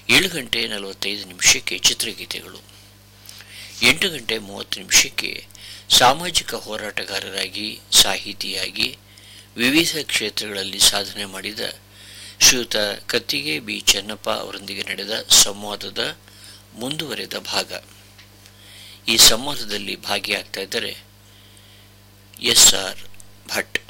7:45 ಚಿತ್ರಗೀತೆಗಳು. 8:30 ಸಾಮಾಜಿಕ ಹೋರಾಟಗಾರರಾಗಿ, ಸಾಹಿತಿಯಾಗಿ ವಿವಿಧ ಕ್ಷೇತ್ರಗಳಲ್ಲಿ ಸಾಧನೆ ಮಾಡಿದ ಶ್ರೀಯುತ ಕತ್ತಿಗೆ ಬಿ ಚೆನ್ನಪ್ಪ ಅವರೊಂದಿಗೆ ನಡೆದ ಸಂವಾದದ ಮುಂದುವರೆದ ಭಾಗ. ಈ ಸಂವಾದದಲ್ಲಿ ಭಾಗಿಯಾಗ್ತಾ ಇದ್ದಾರೆ ಎಸ್ ಆರ್ ಭಟ್.